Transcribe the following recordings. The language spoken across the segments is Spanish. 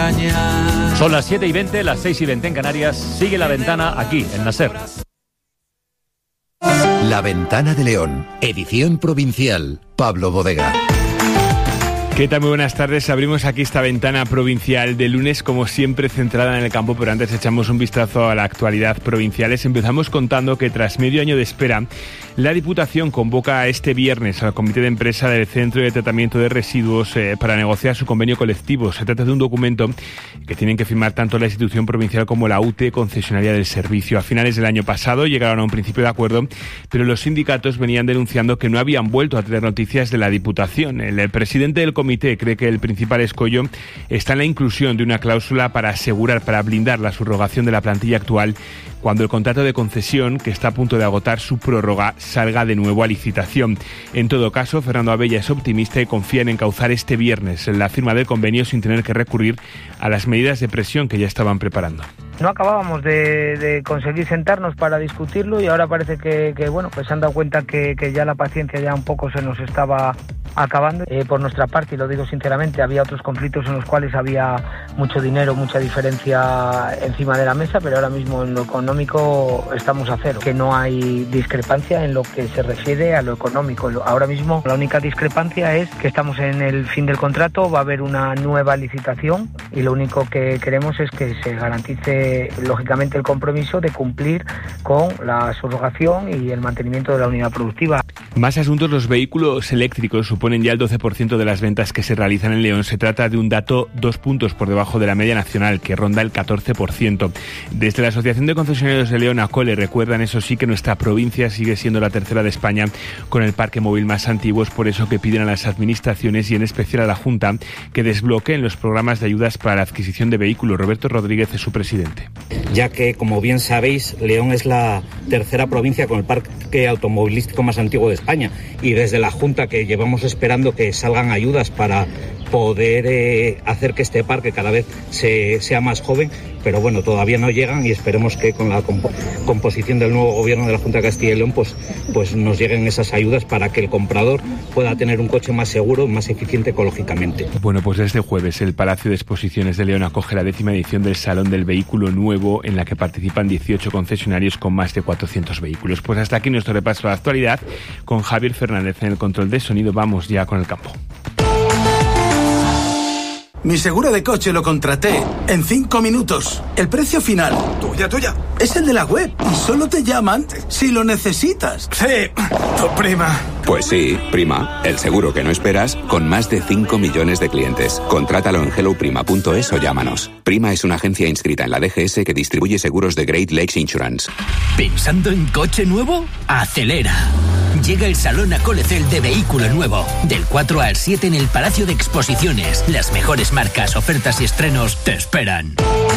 engañar. Son las 7:20, las 6:20 en Canarias. Sigue La Ventana aquí, en la SER. La Ventana de León, edición provincial. Pablo Bodega. ¿Qué tal? Muy buenas tardes. Abrimos aquí esta ventana provincial de lunes, como siempre centrada en el campo, pero antes echamos un vistazo a la actualidad provincial. Empezamos contando que tras medio año de espera, la Diputación convoca este viernes al Comité de Empresa del Centro de Tratamiento de Residuos para negociar su convenio colectivo. Se trata de un documento que tienen que firmar tanto la institución provincial como la UTE, concesionaria del servicio. A finales del año pasado llegaron a un principio de acuerdo, pero los sindicatos venían denunciando que no habían vuelto a tener noticias de la Diputación. El presidente del comité cree que el principal escollo está en la inclusión de una cláusula para blindar la subrogación de la plantilla actual cuando el contrato de concesión, que está a punto de agotar su prórroga, salga de nuevo a licitación. En todo caso, Fernando Abella es optimista y confía en encauzar este viernes la firma del convenio sin tener que recurrir a las medidas de presión que ya estaban preparando. No acabábamos de conseguir sentarnos para discutirlo y ahora parece que se han dado cuenta que ya la paciencia ya un poco se nos estaba acabando. Por nuestra parte, y lo digo sinceramente, había otros conflictos en los cuales había mucho dinero, mucha diferencia encima de la mesa, pero ahora mismo en lo económico estamos a cero, que no hay discrepancia en lo que se refiere a lo económico. Ahora mismo la única discrepancia es que estamos en el fin del contrato, va a haber una nueva licitación y lo único que queremos es que se garantice lógicamente el compromiso de cumplir con la subrogación y el mantenimiento de la unidad productiva. Más asuntos. Los vehículos eléctricos suponen ya el 12% de las ventas que se realizan en León. Se trata de un dato 2 puntos por debajo de la media nacional, que ronda el 14%. Desde la Asociación de Concesionarios de León, ACOLE, recuerdan, eso sí, que nuestra provincia sigue siendo la tercera de España con el parque móvil más antiguo. Es por eso que piden a las administraciones y en especial a la Junta que desbloqueen los programas de ayudas para la adquisición de vehículos. Roberto Rodríguez es su presidente. Ya que, como bien sabéis, León es la tercera provincia con el parque automovilístico más antiguo de España y desde la Junta, que llevamos esperando que salgan ayudas para poder hacer que este parque cada vez sea más joven, pero bueno, todavía no llegan y esperemos que con la composición del nuevo gobierno de la Junta de Castilla y León pues nos lleguen esas ayudas para que el comprador pueda tener un coche más seguro, más eficiente ecológicamente. Bueno, pues desde jueves el Palacio de Exposiciones de León acoge la 10ª edición del Salón del Vehículo Nuevo, en la que participan 18 concesionarios con más de 400 vehículos. Pues hasta aquí nuestro repaso a la actualidad con Javier Fernández en el control de sonido. Vamos ya con el campo. Mi seguro de coche lo contraté en 5 minutos. El precio final. Tuya. Es el de la web y solo te llaman si lo necesitas. Sí, tu prima. Pues sí, prima. El seguro que no esperas con más de 5 millones de clientes. Contrátalo en helloprima.es o llámanos. Prima es una agencia inscrita en la DGS que distribuye seguros de Great Lakes Insurance. ¿Pensando en coche nuevo? ¡Acelera! Llega el Salón Acolecel de Vehículo Nuevo. Del 4 al 7 en el Palacio de Exposiciones. Las mejores marcas, ofertas y estrenos te esperan.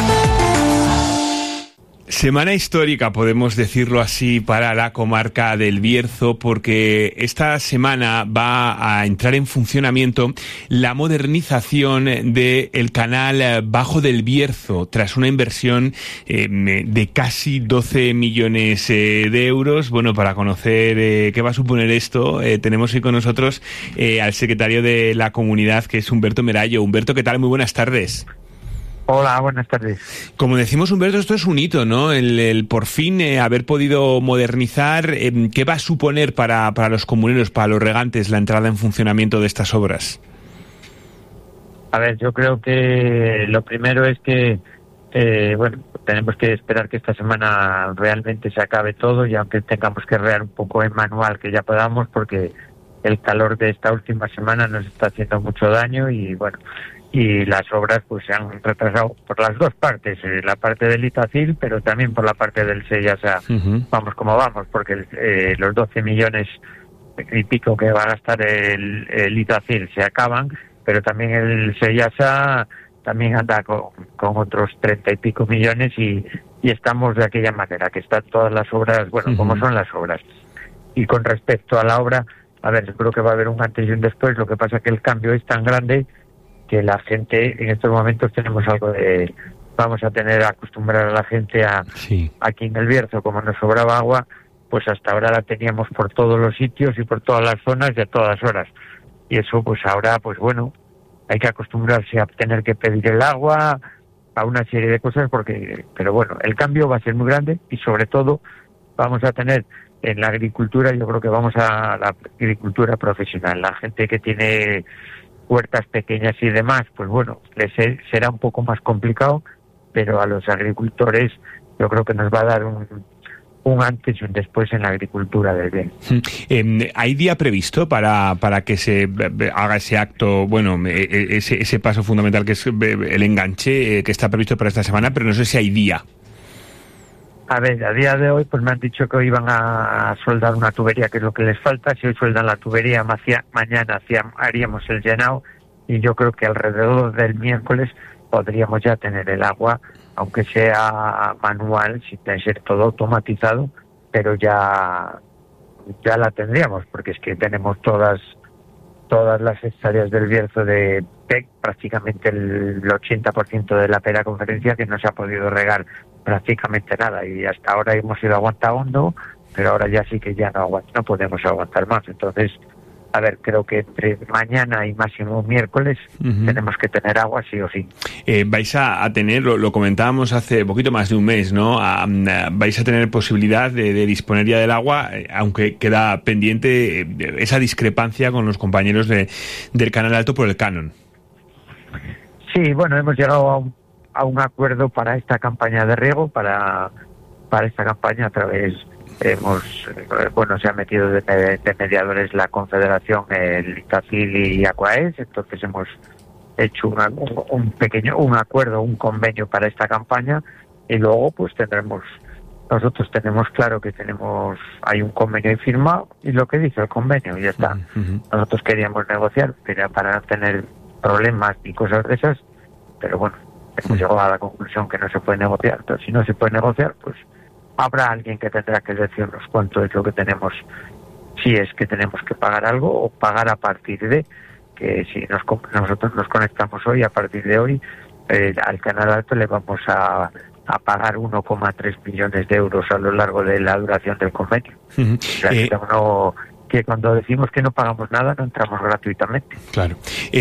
Semana histórica, podemos decirlo así, para la comarca del Bierzo, porque esta semana va a entrar en funcionamiento la modernización del canal Bajo del Bierzo, tras una inversión de casi 12 millones de euros. Bueno, para conocer qué va a suponer esto, tenemos hoy con nosotros al secretario de la comunidad, que es Humberto Merallo. Humberto, ¿qué tal? Muy buenas tardes. Hola, buenas tardes. Como decimos, Humberto, esto es un hito, ¿no? El por fin haber podido modernizar. ¿Qué va a suponer para los comuneros, para los regantes, la entrada en funcionamiento de estas obras? A ver, yo creo que lo primero es que, tenemos que esperar que esta semana realmente se acabe todo, y aunque tengamos que rear un poco en manual, que ya podamos, porque el calor de esta última semana nos está haciendo mucho daño y las obras pues se han retrasado por las dos partes, la parte del Itacil, pero también por la parte del Sellasa. Vamos como vamos, porque los 12 millones y pico que va a gastar el Itacil se acaban, pero también el Sellasa también anda con otros 30 y pico millones y estamos de aquella manera, que están todas las obras, como son las obras. Y con respecto a la obra, a ver, yo creo que va a haber un antes y un después. Lo que pasa es que el cambio es tan grande que la gente, en estos momentos tenemos algo de... Vamos a tener a acostumbrar a la gente aquí en el Bierzo, como nos sobraba agua, pues hasta ahora la teníamos por todos los sitios y por todas las zonas y a todas horas. Y eso pues ahora, pues bueno, hay que acostumbrarse a tener que pedir el agua, a una serie de cosas, pero bueno, el cambio va a ser muy grande y sobre todo vamos a tener en la agricultura, yo creo que vamos a la agricultura profesional. La gente que tiene huertas pequeñas y demás, pues bueno, les será un poco más complicado, pero a los agricultores yo creo que nos va a dar un antes y un después en la agricultura del bien. ¿Hay día previsto para que se haga ese acto, bueno, ese paso fundamental que es el enganche, que está previsto para esta semana, pero no sé si hay día? A ver, a día de hoy pues me han dicho que hoy van a soldar una tubería, que es lo que les falta. Si hoy sueldan la tubería, mañana haríamos el llenado, y yo creo que alrededor del miércoles podríamos ya tener el agua, aunque sea manual, sin ser todo automatizado, pero ya la tendríamos, porque es que tenemos todas las hectáreas del Bierzo de PEC, prácticamente el 80% de la Pera Conferencia, que no se ha podido regar prácticamente nada, y hasta ahora hemos ido aguantando, pero ahora ya sí que ya no podemos aguantar más. Entonces, a ver, creo que entre mañana y máximo miércoles tenemos que tener agua sí o sí. Vais a tener, lo comentábamos hace poquito más de un mes, ¿no? Vais a tener posibilidad de disponer ya del agua, aunque queda pendiente esa discrepancia con los compañeros del Canal Alto por el canon. Sí, bueno, hemos llegado a un acuerdo para esta campaña de riego, para esta campaña a través... se ha metido de mediadores la Confederación, el Itacil y Aquaes, entonces hemos hecho un acuerdo, un convenio para esta campaña, y luego pues nosotros tenemos claro que hay un convenio ahí firmado, y lo que dice el convenio, y ya está. Nosotros queríamos negociar para no tener problemas y cosas de esas, pero bueno, hemos llegado a la conclusión que no se puede negociar. Entonces, si no se puede negociar, pues habrá alguien que tendrá que decirnos cuánto es lo que tenemos, si es que tenemos que pagar algo o pagar a partir de, que si nosotros nos conectamos hoy, a partir de hoy, al Canal Alto le vamos a pagar 1,3 millones de euros a lo largo de la duración del convenio. O sea, que cuando decimos que no pagamos nada, no entramos gratuitamente. Claro.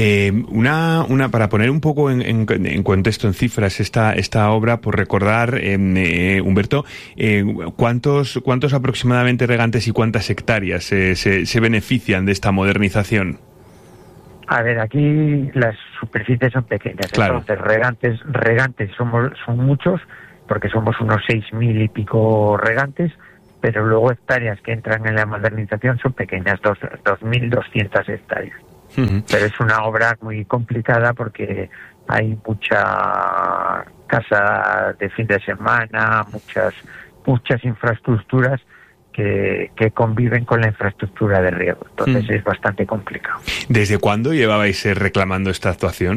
Para poner un poco en contexto, en cifras, esta obra, por recordar, Humberto, ¿cuántos aproximadamente regantes y cuántas hectáreas se benefician de esta modernización? A ver, aquí las superficies son pequeñas, claro. Entonces regantes son muchos, porque somos unos 6.000 y pico regantes, pero luego hectáreas que entran en la modernización son pequeñas, 2.200 hectáreas. Pero es una obra muy complicada porque hay mucha casa de fin de semana, muchas infraestructuras que conviven con la infraestructura de riego. Entonces es bastante complicado. ¿Desde cuándo llevabais reclamando esta actuación?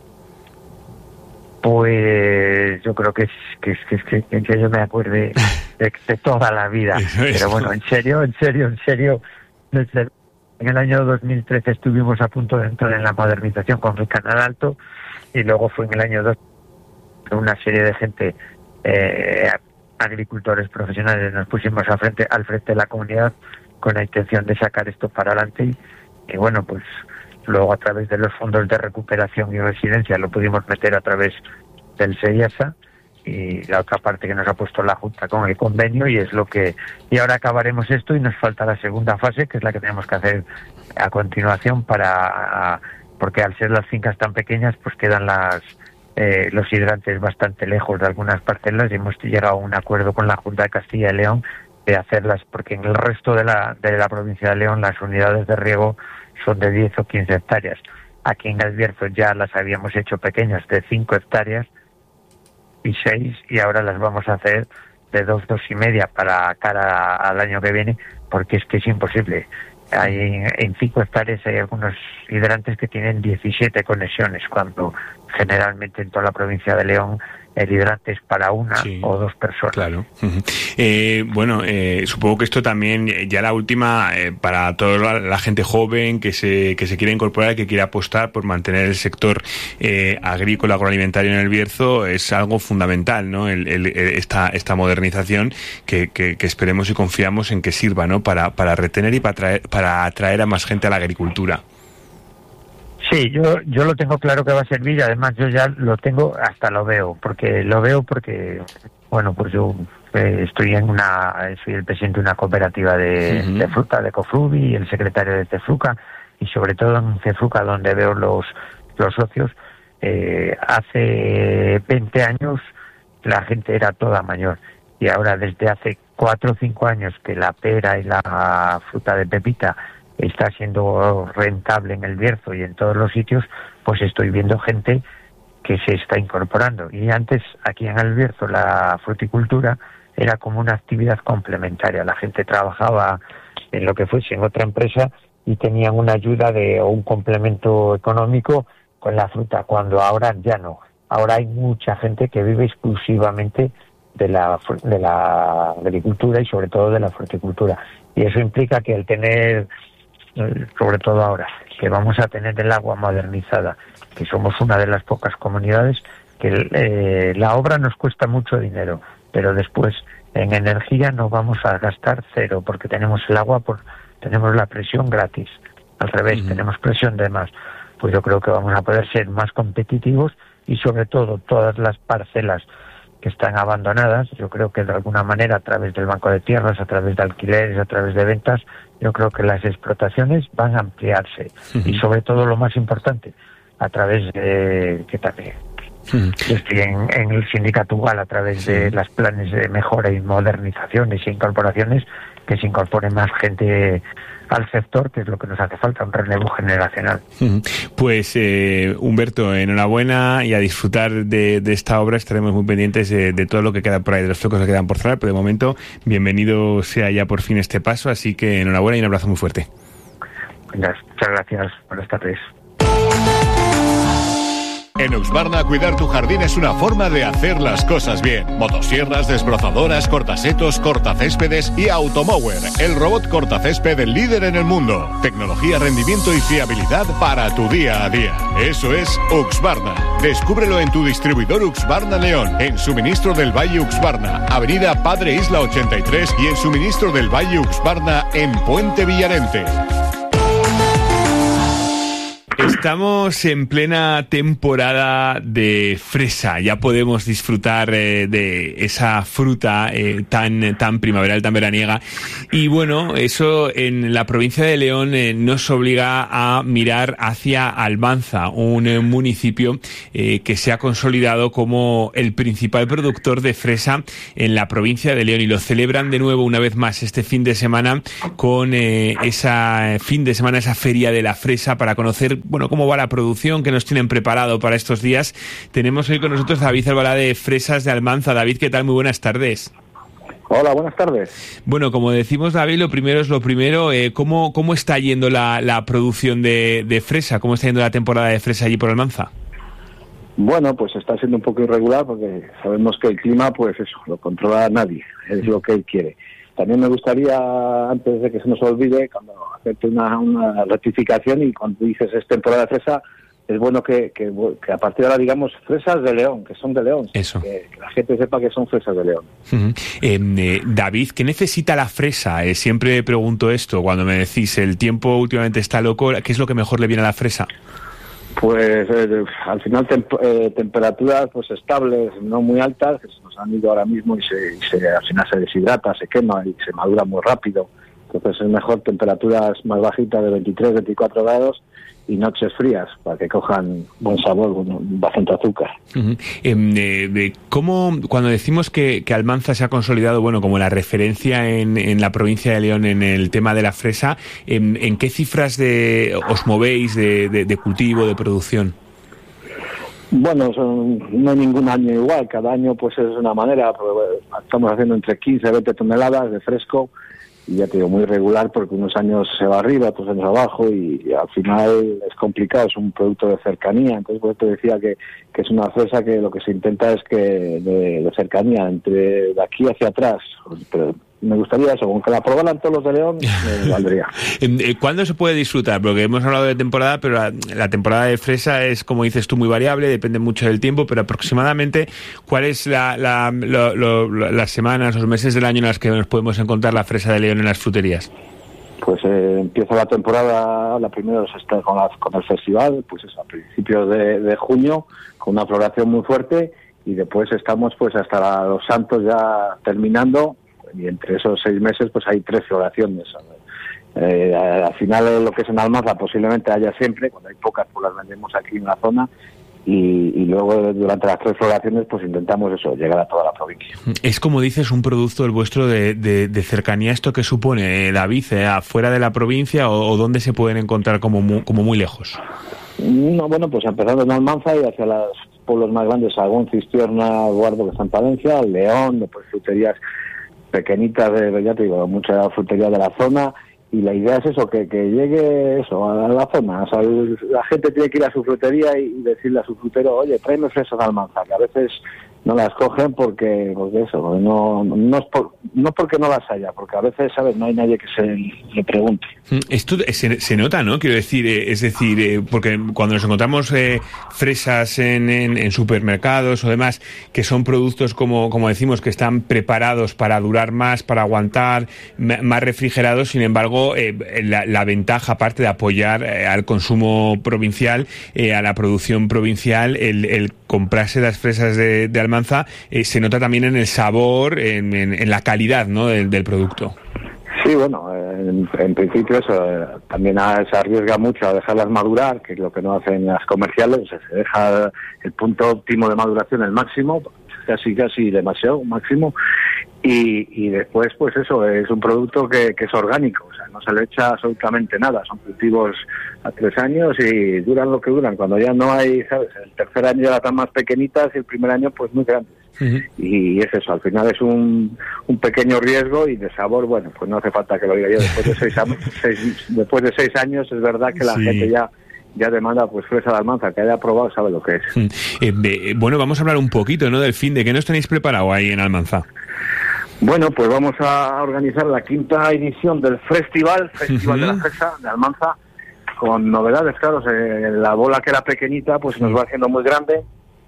Pues yo creo que yo me acuerde de toda la vida. Pero bueno, en serio, en el año 2013 estuvimos a punto de entrar en la modernización con el Canal Alto, y luego fue en el año 2000 una serie de gente, agricultores profesionales, nos pusimos al frente de la comunidad con la intención de sacar esto para adelante, y bueno, pues luego a través de los fondos de recuperación y residencia lo pudimos meter a través del SEIASA, y la otra parte que nos ha puesto la Junta con el convenio, y ahora acabaremos esto, y nos falta la segunda fase, que es la que tenemos que hacer a continuación, porque al ser las fincas tan pequeñas pues quedan los hidrantes bastante lejos de algunas parcelas, y hemos llegado a un acuerdo con la Junta de Castilla y León de hacerlas, porque en el resto de la provincia de León las unidades de riego son de 10 o 15 hectáreas. Aquí en el Bierzo ya las habíamos hecho pequeñas, de 5 hectáreas y 6, y ahora las vamos a hacer de 2,5 para cara al año que viene, porque es que es imposible. En 5 hectáreas hay algunos hidrantes que tienen 17 conexiones, cuando generalmente en toda la provincia de León el hidrante es para una o dos personas. Claro. Supongo que esto también, ya la última, para toda la gente joven que se quiere incorporar, que quiere apostar por mantener el sector agrícola, agroalimentario en el Bierzo, es algo fundamental, ¿no? Esta modernización que esperemos y confiamos en que sirva, ¿no? Para retener y para atraer a más gente a la agricultura. Sí, yo lo tengo claro que va a servir, y además yo ya lo tengo, hasta lo veo, porque bueno, pues yo soy el presidente de una cooperativa de fruta, de Cofrubi, y el secretario de Cefruca, y sobre todo en Cefruca, donde veo los socios. Hace 20 años la gente era toda mayor, y ahora desde hace 4 o 5 años que la pera y la fruta de pepita está siendo rentable en el Bierzo y en todos los sitios, pues estoy viendo gente que se está incorporando. Y antes, aquí en el Bierzo, la fruticultura era como una actividad complementaria. La gente trabajaba en lo que fuese, en otra empresa, y tenían una ayuda o un complemento económico con la fruta, cuando ahora ya no. Ahora hay mucha gente que vive exclusivamente de la agricultura y sobre todo de la fruticultura. Y eso implica que el tener, sobre todo ahora, que vamos a tener el agua modernizada, que somos una de las pocas comunidades, que la obra nos cuesta mucho dinero, pero después en energía no vamos a gastar cero, porque tenemos el agua, tenemos la presión gratis. Al revés, tenemos presión de más. Pues yo creo que vamos a poder ser más competitivos, y sobre todo todas las parcelas que están abandonadas, yo creo que de alguna manera, a través del Banco de Tierras, a través de alquileres, a través de ventas, yo creo que las explotaciones van a ampliarse. Y sobre todo, lo más importante, a través de que también estoy en el sindicato UGAL, a través de los planes de mejora y modernizaciones e incorporaciones, que se incorpore más gente al sector, que es lo que nos hace falta, un relevo generacional. Pues Humberto, enhorabuena, y a disfrutar de esta obra. Estaremos muy pendientes de todo lo que queda por ahí, de los flecos que quedan por cerrar, pero de momento, bienvenido sea ya por fin este paso, así que enhorabuena y un abrazo muy fuerte. Muchas gracias, buenas tardes. En Uxbarna, cuidar tu jardín es una forma de hacer las cosas bien. Motosierras, desbrozadoras, cortasetos, cortacéspedes y Automower, el robot cortacésped líder en el mundo. Tecnología, rendimiento y fiabilidad para tu día a día. Eso es Uxbarna. Descúbrelo en tu distribuidor Uxbarna León, en Suministro del Valle Uxbarna, Avenida Padre Isla 83, y en Suministro del Valle Uxbarna en Puente Villarente. Estamos en plena temporada de fresa. Ya podemos disfrutar de esa fruta tan primaveral, tan veraniega. Y bueno, eso en la provincia de León nos obliga a mirar hacia Almanza, un municipio que se ha consolidado como el principal productor de fresa en la provincia de León. Y lo celebran de nuevo, una vez más, este fin de semana con esa feria de la fresa, para conocer, bueno, cómo va la producción que nos tienen preparado para estos días. Tenemos hoy con nosotros a David Albalá de Fresas de Almanza. David, ¿qué tal? Muy buenas tardes. Hola, buenas tardes. Bueno, como decimos, David, lo primero es lo primero. ¿Cómo está yendo la producción de fresa? ¿Cómo está yendo la temporada de fresa allí por Almanza? Bueno, pues está siendo un poco irregular, porque sabemos que el clima, pues eso, lo controla nadie, es lo que él quiere. También me gustaría, antes de que se nos olvide, cuando hacerte una rectificación, y cuando dices es temporada de fresa, es bueno que a partir de ahora digamos fresas de León, que son de León. Eso. Que la gente sepa que son fresas de León. David, ¿qué necesita la fresa? Siempre pregunto esto, cuando me decís el tiempo últimamente está loco, ¿qué es lo que mejor le viene a la fresa? Pues al final temperaturas pues estables, no muy altas, que se nos han ido ahora mismo, y al final se deshidrata, se quema y se madura muy rápido. Entonces es mejor temperaturas más bajitas, de 23, 24 grados, y noches frías, para que cojan buen sabor, bastante azúcar. ¿Cómo, cuando decimos que Almanza se ha consolidado, bueno, como la referencia en la provincia de León en el tema de la fresa, ¿en qué cifras os movéis de cultivo, de producción? Bueno, no hay ningún año igual, cada año pues es una manera, estamos haciendo entre 15 y 20 toneladas de fresco, y ya te digo, muy regular, porque unos años se va arriba, otros años abajo, y al final es complicado, es un producto de cercanía. Entonces, pues te decía que es una fresa que lo que se intenta es que de cercanía, de aquí hacia atrás. Pero me gustaría eso, aunque la probaran todos los de León, me valdría. ¿Cuándo se puede disfrutar? Porque hemos hablado de temporada, pero la temporada de fresa es, como dices tú, muy variable, depende mucho del tiempo, pero aproximadamente, ¿cuáles las semanas, los meses del año en las que nos podemos encontrar la fresa de León en las fruterías? pues empieza la temporada, la primera está con el festival, pues eso, a principios de junio, con una floración muy fuerte, y después estamos pues hasta los Santos ya terminando, y entre esos 6 meses pues hay 3 floraciones. Al final lo que es en Almanza posiblemente haya siempre, cuando hay pocas pues las vendemos aquí en la zona, y luego durante las 3 floraciones pues intentamos eso, llegar a toda la provincia. Es, como dices, un producto el vuestro de cercanía. ¿Esto qué supone, David? ¿Afuera de la provincia o dónde se pueden encontrar como muy lejos? No, bueno, pues empezando en Almanza y hacia los pueblos más grandes, Sagún, Cisterna, Guardo, que está en Palencia, León, después fruterías pequeñitas, ya te digo, mucha frutería de la zona. Y la idea es eso, que llegue eso a la zona. O sea, la gente tiene que ir a su frutería y decirle a su frutero, oye, tráeme fresas de Almanza, que a veces no las cogen porque eso, no es porque no las haya, porque a veces, ¿sabes?, no hay nadie que se le pregunte. Esto se nota, ¿no? Quiero decir, es decir, porque cuando nos encontramos fresas en supermercados o demás, que son productos, como decimos, que están preparados para durar más, para aguantar, más refrigerados, sin embargo, la ventaja, aparte de apoyar al consumo provincial, a la producción provincial, el comprarse las fresas de Almanza, se nota también en el sabor, en la calidad, ¿no?, del producto. Sí, bueno, en principio eso también se arriesga mucho a dejarlas madurar, que es lo que no hacen las comerciales. O sea, se deja el punto óptimo de maduración el máximo, casi demasiado máximo, y después pues eso es un producto que es orgánico, o sea, no se le echa absolutamente nada, son cultivos a 3 años y duran lo que duran. Cuando ya no hay, ¿sabes?, el tercer año ya están más pequeñitas y el primer año pues muy grandes. Uh-huh. Y es eso, al final es un pequeño riesgo, y de sabor, bueno, pues no hace falta que lo diga yo, después de 6 años es verdad que la gente ya demanda pues fresa de Almanza, que haya probado sabe lo que es. Bueno, vamos a hablar un poquito, ¿no?, del fin de. ¿Qué nos tenéis preparado ahí en Almanza? Bueno, pues vamos a organizar la 5ª edición del Festival uh-huh. de la Fresa de Almanza, con novedades, claro. La bola, que era pequeñita, pues nos va haciendo muy grande,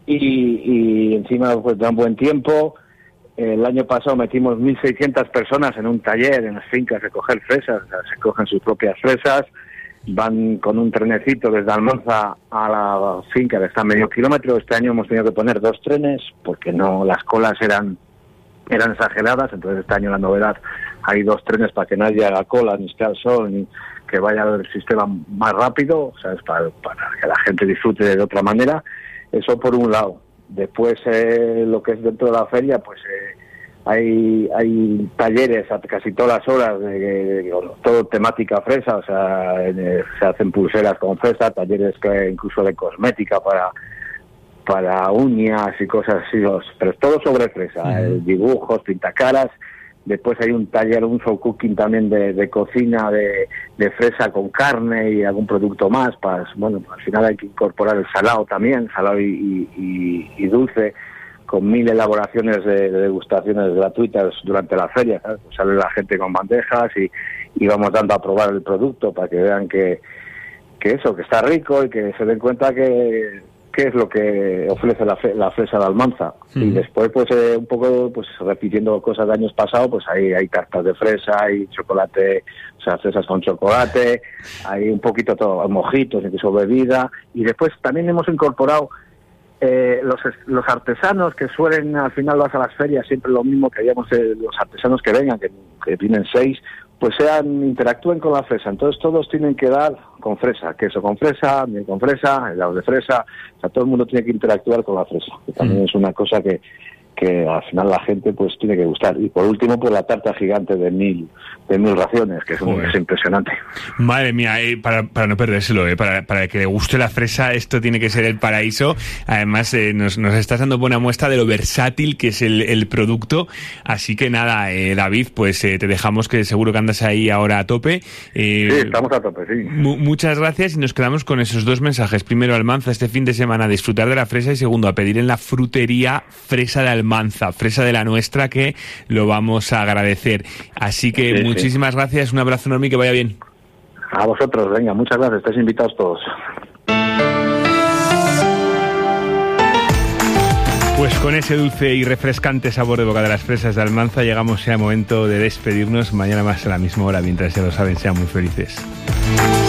y encima pues dan buen tiempo. El año pasado metimos 1.600 personas en un taller en las fincas de coger fresas, o sea, se cogen sus propias fresas, van con un trenecito desde Almanza a la finca, que está a medio kilómetro. Este año hemos tenido que poner 2 trenes porque no, las colas eran exageradas, entonces este año la novedad, hay 2 trenes para que nadie haga cola, ni esté al sol, ni que vaya el sistema más rápido, o sea, es para que la gente disfrute de otra manera. Eso por un lado. Después lo que es dentro de la feria, pues hay talleres a casi todas las horas, todo temática fresa, o sea, se hacen pulseras con fresa, talleres incluso de cosmética para uñas y cosas así, pero todo sobre fresa, dibujos, pintacaras. Después hay un taller, un show cooking también de cocina de fresa con carne y algún producto más. Bueno, al final hay que incorporar el salado también, salado y dulce, con 1000 elaboraciones de degustaciones gratuitas durante la feria, ¿sabes? Pues sale la gente con bandejas y vamos dando a probar el producto para que vean que está rico, y que se den cuenta que es lo que ofrece la fresa de Almanza. Uh-huh. Y después pues un poco pues repitiendo cosas de años pasados, pues hay tartas de fresa, hay chocolate, o sea, fresas con chocolate, hay un poquito todo, mojitos, incluso bebida. Y después también hemos incorporado los artesanos, que suelen, al final vas a las ferias, siempre lo mismo, que haríamos los artesanos que vengan, que vienen 6, pues interactúen con la fresa. Entonces todos tienen que dar con fresa, queso con fresa, miel con fresa, helado de fresa. O sea, todo el mundo tiene que interactuar con la fresa, que también es una cosa que al final la gente pues tiene que gustar. Y por último, pues la tarta gigante de 1000 raciones, que es impresionante. Madre mía, para no perdérselo, para que le guste la fresa, esto tiene que ser el paraíso. Además, nos estás dando buena muestra de lo versátil que es el producto. Así que nada, David, pues te dejamos, que seguro que andas ahí ahora a tope. Sí, estamos a tope, sí. Muchas gracias, y nos quedamos con esos 2 mensajes. Primero, Almanza este fin de semana, a disfrutar de la fresa, y segundo, a pedir en la frutería fresa de Almanza, fresa de la nuestra, que lo vamos a agradecer. Así que muchísimas gracias, un abrazo enorme y que vaya bien. A vosotros, venga, muchas gracias, estáis invitados todos. Pues con ese dulce y refrescante sabor de boca de las fresas de Almanza llegamos ya al momento de despedirnos. Mañana más a la misma hora, mientras ya lo saben, sean muy felices.